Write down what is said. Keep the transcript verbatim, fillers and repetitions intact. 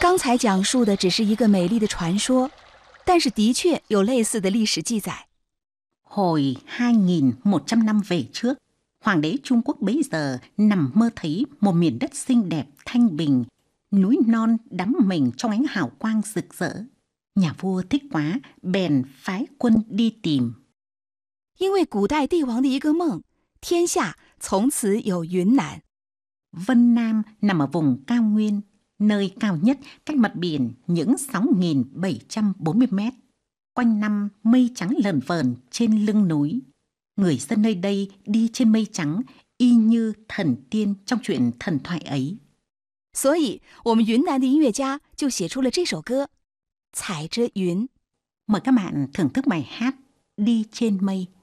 刚才讲述的只是一个美丽的传说，但是的确有类似的历史记载。 Hồi hai nghìn một trăm năm về trước, Hoàng đế Trung Quốc bấy giờ nằm mơ thấy một miền đất xinh đẹp, thanh bình, núi non đắm mình trong ánh hào quang rực rỡ. Nhà vua thích quá, bèn phái quân đi tìm. 因为古代帝王的一个梦，天下从此有云南。 Vân Nam nằm ở vùng cao nguyên, nơi cao nhất cách mặt biển những sáu nghìn bảy trăm bốn mươi mét. Quanh năm mây trắng lờn vờn trên lưng núi. Người dân nơi đây đi trên mây trắng y như thần tiên trong chuyện thần thoại ấy. 所以我们云南的音乐家就写出了这首歌《踩着云》。 Mời các bạn thưởng thức bài hát Đi trên mây.